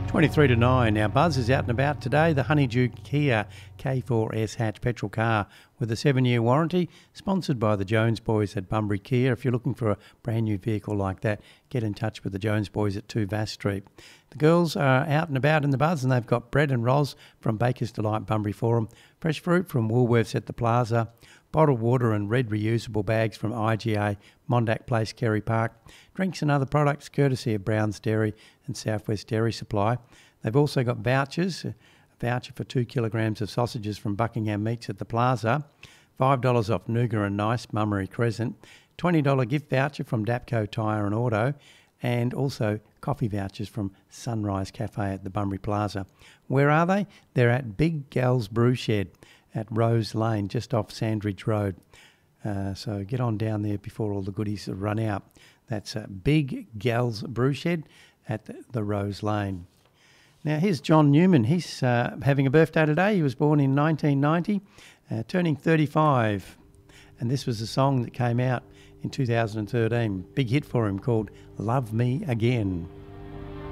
23 to 9. Now, Buzz is out and about today. The Honeydew Kia K4S hatch petrol car with a 7-year warranty, sponsored by the Jones Boys at Bunbury Kia. If you're looking for a brand new vehicle like that, get in touch with the Jones Boys at 2 Vass Street. The girls are out and about in the Buzz, and they've got bread and rolls from Baker's Delight Bunbury Forum, fresh fruit from Woolworths at the Plaza, bottled water and red reusable bags from IGA, Mondack Place, Kerry Park, drinks and other products courtesy of Brown's Dairy and Southwest Dairy Supply. They've also got vouchers, a voucher for 2 kilograms of sausages from Buckingham Meats at the Plaza, $5 off Nougat and Nice, Mummery Crescent, $20 gift voucher from Dapco Tyre and Auto, and also coffee vouchers from Sunrise Cafe at the Bunbury Plaza. Where are they? They're at Big Gal's Brew Shed at Rose Lane, just off Sandridge Road. So get on down there before all the goodies run out. That's Big Gal's Brew Shed at the Rose Lane. Now here's John Newman. He's having a birthday today. He was born in 1990, turning 35. And this was a song that came out in 2013. Big hit for him called Love Me Again.